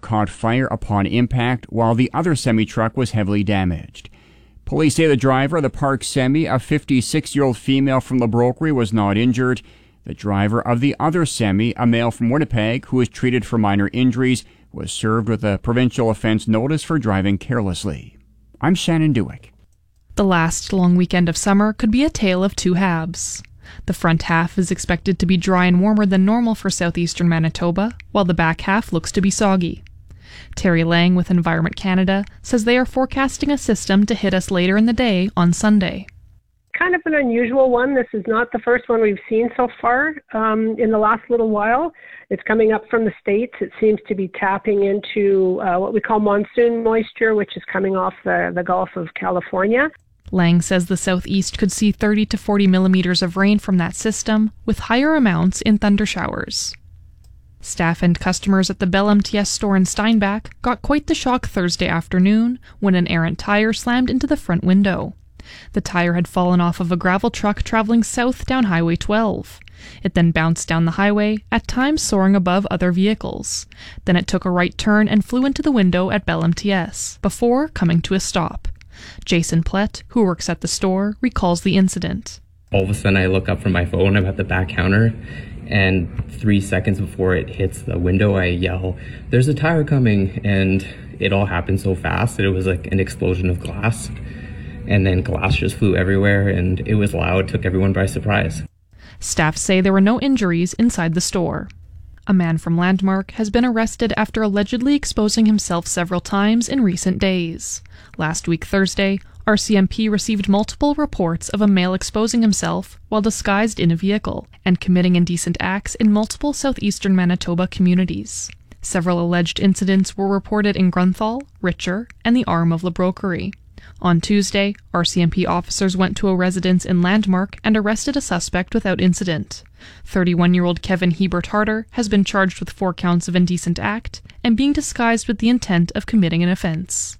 caught fire upon impact, while the other semi-truck was heavily damaged. Police say the driver of the parked semi, a 56-year-old female from La Broquerie, was not injured. The driver of the other semi, a male from Winnipeg, who was treated for minor injuries, was served with a provincial offense notice for driving carelessly. I'm Shannon Dewick. The last long weekend of summer could be a tale of two halves. The front half is expected to be dry and warmer than normal for southeastern Manitoba, while the back half looks to be soggy. Terry Lang with Environment Canada says they are forecasting a system to hit us later in the day on Sunday. Kind of an unusual one. This is not the first one we've seen so far in the last little while. It's coming up from the States. It seems to be tapping into what we call monsoon moisture, which is coming off the Gulf of California. Lang says the southeast could see 30 to 40 millimeters of rain from that system, with higher amounts in thunder showers. Staff and customers at the Bell MTS store in Steinbach got quite the shock Thursday afternoon when an errant tire slammed into the front window. The tire had fallen off of a gravel truck traveling south down Highway 12. It then bounced down the highway, at times soaring above other vehicles. Then it took a right turn and flew into the window at Bell MTS, before coming to a stop. Jason Plett, who works at the store, recalls the incident. All of a sudden I look up from my phone, I'm at the back counter, and 3 seconds before it hits the window, I yell, "There's a tire coming!" And it all happened so fast that it was like an explosion of glass. And then glass just flew everywhere, and it was loud, took everyone by surprise. Staff say there were no injuries inside the store. A man from Landmark has been arrested after allegedly exposing himself several times in recent days. Last week Thursday, RCMP received multiple reports of a male exposing himself while disguised in a vehicle and committing indecent acts in multiple southeastern Manitoba communities. Several alleged incidents were reported in Grunthal, Richer, and the Arm of La Broquerie. On Tuesday, RCMP officers went to a residence in Landmark and arrested a suspect without incident. 31-year-old Kevin Hebert Harder has been charged with 4 counts of indecent act and being disguised with the intent of committing an offense.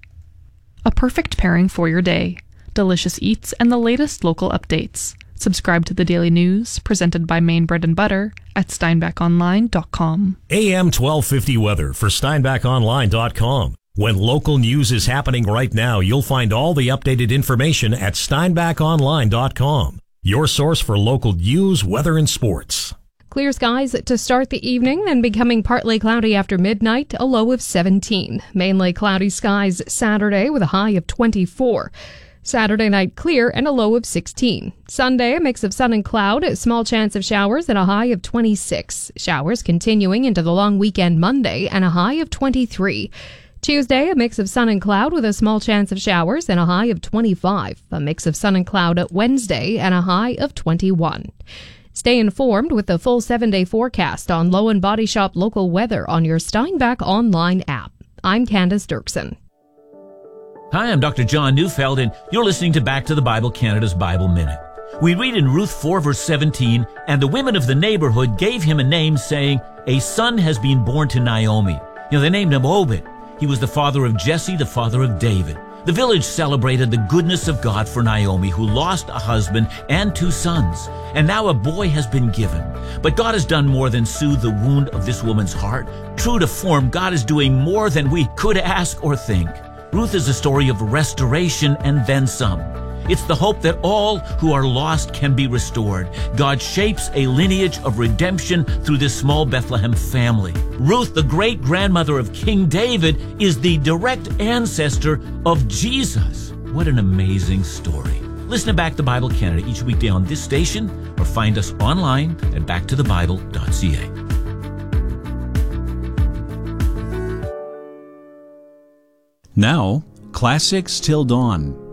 A perfect pairing for your day. Delicious eats and the latest local updates. Subscribe to the Daily News, presented by Maine Bread and Butter, at steinbachonline.com. AM 1250 weather for steinbachonline.com. When local news is happening right now, you'll find all the updated information at steinbachonline.com. Your source for local news, weather, and sports. Clear skies to start the evening, then becoming partly cloudy after midnight, a low of 17. Mainly cloudy skies Saturday with a high of 24. Saturday night clear and a low of 16. Sunday, a mix of sun and cloud, a small chance of showers and a high of 26. Showers continuing into the long weekend Monday and a high of 23. Tuesday, a mix of sun and cloud with a small chance of showers and a high of 25. A mix of sun and cloud at Wednesday and a high of 21. Stay informed with the full 7-day forecast on Low and Body Shop local weather on your Steinbach Online app. I'm Candace Dirksen. Hi, I'm Dr. John Neufeld, and you're listening to Back to the Bible Canada's Bible Minute. We read in Ruth 4, verse 17, "And the women of the neighborhood gave him a name, saying, 'A son has been born to Naomi.'" They named him Obed. He was the father of Jesse, the father of David. The village celebrated the goodness of God for Naomi, who lost a husband and 2 sons. And now a boy has been given. But God has done more than soothe the wound of this woman's heart. True to form, God is doing more than we could ask or think. Ruth is a story of restoration and then some. It's the hope that all who are lost can be restored. God shapes a lineage of redemption through this small Bethlehem family. Ruth, the great-grandmother of King David, is the direct ancestor of Jesus. What an amazing story. Listen to Back to Bible Canada each weekday on this station or find us online at backtothebible.ca. Now, Classics Till Dawn.